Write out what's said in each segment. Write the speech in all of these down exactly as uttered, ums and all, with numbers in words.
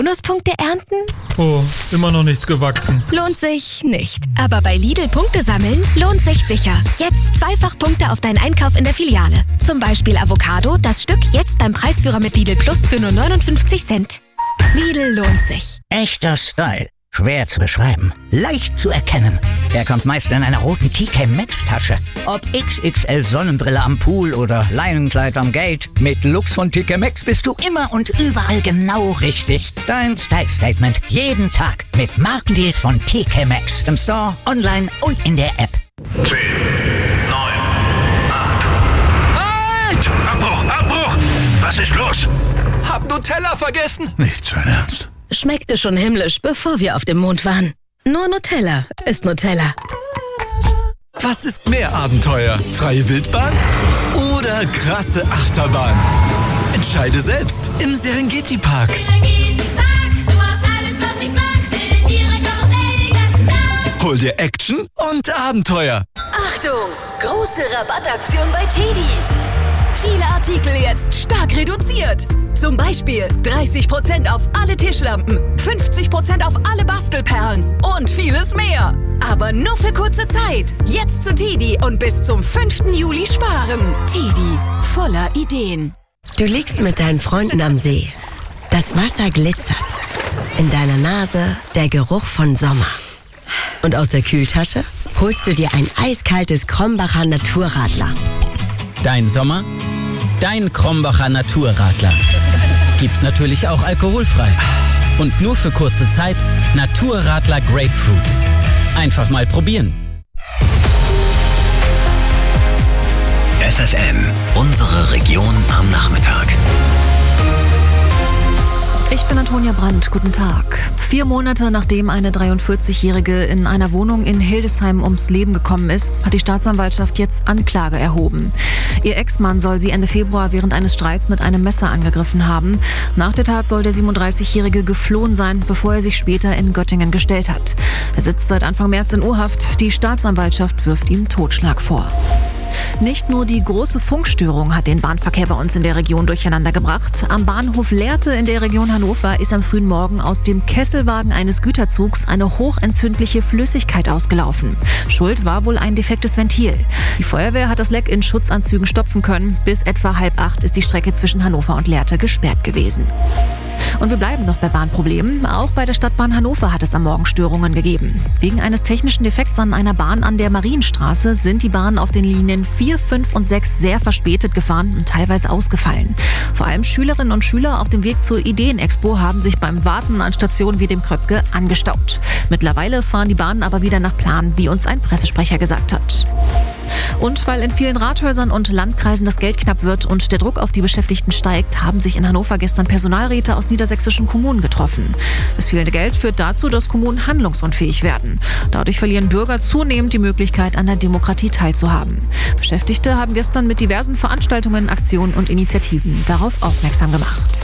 Bonuspunkte ernten? Oh, immer noch nichts gewachsen. Lohnt sich nicht. Aber bei Lidl Punkte sammeln lohnt sich sicher. Jetzt zweifach Punkte auf deinen Einkauf in der Filiale. Zum Beispiel Avocado, das Stück jetzt beim Preisführer mit Lidl Plus für nur neunundfünfzig Cent. Lidl lohnt sich. Echter Style. Schwer zu beschreiben, leicht zu erkennen. Er kommt meist in einer roten T K Maxx Tasche. Ob X X L Sonnenbrille am Pool oder Leinenkleid am Gate, mit Looks von T K Maxx bist du immer und überall genau richtig. Dein Style Statement jeden Tag mit Markendeals von T K Maxx. Im Store, online und in der App. zehn, neun, acht. Halt! Abbruch, Abbruch! Was ist los? Hab Nutella vergessen. Nicht für Ernst. Schmeckte schon himmlisch, bevor wir auf dem Mond waren. Nur Nutella ist Nutella. Was ist mehr Abenteuer? Freie Wildbahn oder krasse Achterbahn? Entscheide selbst im Serengeti Park. Serengeti Park, du hast alles, was ich mag. Wilde Tiere, Karussell, den ganzen Tag. Hol dir Action und Abenteuer. Achtung! Große Rabattaktion bei Teddy. Viele Artikel jetzt stark reduziert. Zum Beispiel dreißig Prozent auf alle Tischlampen, fünfzig Prozent auf alle Bastelperlen und vieles mehr. Aber nur für kurze Zeit. Jetzt zu Teddy und bis zum fünften Juli sparen. Teddy, voller Ideen. Du liegst mit deinen Freunden am See. Das Wasser glitzert. In deiner Nase der Geruch von Sommer. Und aus der Kühltasche holst du dir ein eiskaltes Krombacher Naturradler. Dein Sommer, dein Krombacher Naturradler. Gibt's natürlich auch alkoholfrei. Und nur für kurze Zeit Naturradler Grapefruit. Einfach mal probieren. F F M, unsere Region am Nachmittag. Ich bin Antonia Brandt, guten Tag. Vier Monate nachdem eine dreiundvierzigjährige in einer Wohnung in Hildesheim ums Leben gekommen ist, hat die Staatsanwaltschaft jetzt Anklage erhoben. Ihr Ex-Mann soll sie Ende Februar während eines Streits mit einem Messer angegriffen haben. Nach der Tat soll der siebenunddreißigjährige geflohen sein, bevor er sich später in Göttingen gestellt hat. Er sitzt seit Anfang März in U-Haft. Die Staatsanwaltschaft wirft ihm Totschlag vor. Nicht nur die große Funkstörung hat den Bahnverkehr bei uns in der Region durcheinander gebracht. Am Bahnhof Lehrte in der Region Hannover ist am frühen Morgen aus dem Kesselwagen eines Güterzugs eine hochentzündliche Flüssigkeit ausgelaufen. Schuld war wohl ein defektes Ventil. Die Feuerwehr hat das Leck in Schutzanzügen stopfen können. Bis etwa halb acht ist die Strecke zwischen Hannover und Lehrte gesperrt gewesen. Und wir bleiben noch bei Bahnproblemen. Auch bei der Stadtbahn Hannover hat es am Morgen Störungen gegeben. Wegen eines technischen Defekts an einer Bahn an der Marienstraße sind die Bahnen auf den Linien vier, fünf und sechs sehr verspätet gefahren und teilweise ausgefallen. Vor allem Schülerinnen und Schüler auf dem Weg zur Ideenexpo haben sich beim Warten an Stationen wie dem Kröpke angestaut. Mittlerweile fahren die Bahnen aber wieder nach Plan, wie uns ein Pressesprecher gesagt hat. Und weil in vielen Rathäusern und Landkreisen das Geld knapp wird und der Druck auf die Beschäftigten steigt, haben sich in Hannover gestern Personalräte aus niedersächsischen Kommunen getroffen. Das fehlende Geld führt dazu, dass Kommunen handlungsunfähig werden. Dadurch verlieren Bürger zunehmend die Möglichkeit, an der Demokratie teilzuhaben. Beschäftigte haben gestern mit diversen Veranstaltungen, Aktionen und Initiativen darauf aufmerksam gemacht.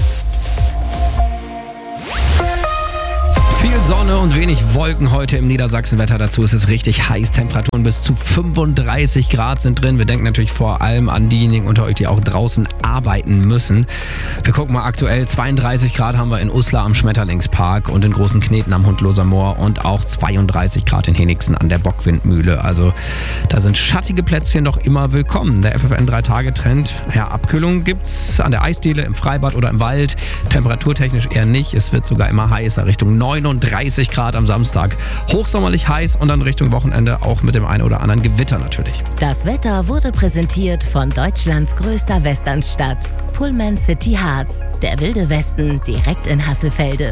Viel Sonne und wenig Wolken heute im Niedersachsenwetter. Dazu ist es richtig heiß. Temperaturen bis zu fünfunddreißig Grad sind drin. Wir denken natürlich vor allem an diejenigen unter euch, die auch draußen arbeiten müssen. Wir gucken mal aktuell. zweiunddreißig Grad haben wir in Uslar am Schmetterlingspark und in Großen Kneten am Hundloser Moor und auch zweiunddreißig Grad in Henigsen an der Bockwindmühle. Also da sind schattige Plätzchen noch immer willkommen. Der F F N drei Tage Trend. Ja, Abkühlung gibt's an der Eisdiele, im Freibad oder im Wald. Temperaturtechnisch eher nicht. Es wird sogar immer heißer. Richtung neununddreißig Grad am Samstag. Hochsommerlich heiß und dann Richtung Wochenende auch mit dem einen oder anderen Gewitter natürlich. Das Wetter wurde präsentiert von Deutschlands größter Westernstadt, Pullman City Harz. Der wilde Westen direkt in Hasselfelde.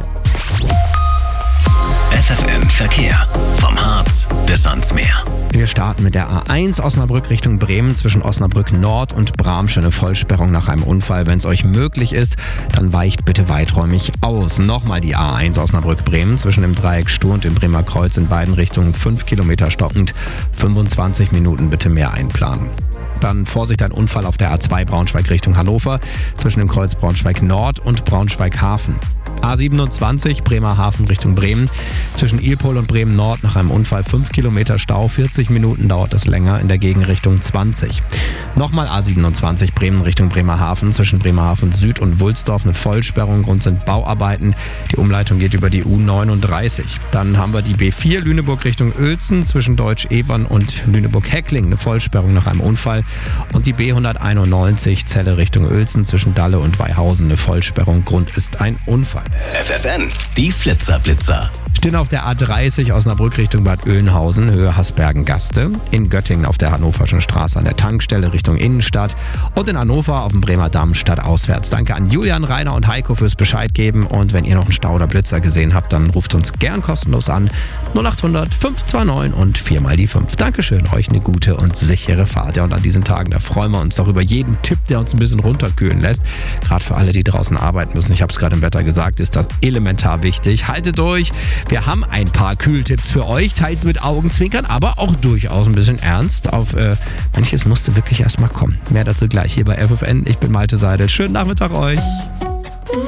F F M Verkehr. Vom Harz bis ans Meer. Wir starten mit der A eins Osnabrück Richtung Bremen zwischen Osnabrück Nord und Bramsche. Eine Vollsperrung nach einem Unfall. Wenn es euch möglich ist, dann weicht bitte weiträumig aus. Nochmal die A eins Osnabrück Bremen zwischen dem Dreieck Stur und dem Bremer Kreuz in beiden Richtungen fünf Kilometer stockend. fünfundzwanzig Minuten bitte mehr einplanen. Dann Vorsicht, ein Unfall auf der A zwei Braunschweig Richtung Hannover zwischen dem Kreuz Braunschweig Nord und Braunschweig Hafen. A siebenundzwanzig Bremerhaven Richtung Bremen. Zwischen Ilpol und Bremen Nord nach einem Unfall fünf Kilometer Stau. vierzig Minuten dauert es länger, in der Gegenrichtung zwanzig. Nochmal A siebenundzwanzig Bremen Richtung Bremerhaven. Zwischen Bremerhaven Süd und Wulsdorf eine Vollsperrung. Grund sind Bauarbeiten. Die Umleitung geht über die U neununddreißig. Dann haben wir die B vier Lüneburg Richtung Uelzen. Zwischen Deutsch-Evern und Lüneburg-Heckling eine Vollsperrung nach einem Unfall. Und die B hunderteinundneunzig Celle Richtung Uelzen. Zwischen Dalle und Weihausen eine Vollsperrung. Grund ist ein Unfall. F F N, die Flitzerblitzer. Stehen auf der A dreißig Osnabrück Richtung Bad Oeynhausen, Höhe Hasbergen-Gaste. In Göttingen auf der Hannoverschen Straße an der Tankstelle Richtung Innenstadt. Und in Hannover auf dem Bremer Damm stadtauswärts. Danke an Julian, Rainer und Heiko fürs Bescheid geben. Und wenn ihr noch einen Stau oder Blitzer gesehen habt, dann ruft uns gern kostenlos an. null acht hundert fünf zwei neun und vier mal die fünf. Dankeschön, euch eine gute und sichere Fahrt. Ja, und an diesen Tagen, da freuen wir uns doch über jeden Tipp, der uns ein bisschen runterkühlen lässt. Gerade für alle, die draußen arbeiten müssen. Ich habe es gerade im Wetter gesagt, ist das elementar wichtig. Haltet durch. Wir haben ein paar Kühltipps für euch, teils mit Augenzwinkern, aber auch durchaus ein bisschen ernst. Auf äh, manches musste wirklich erstmal kommen. Mehr dazu gleich hier bei F F N. Ich bin Malte Seidel. Schönen Nachmittag euch.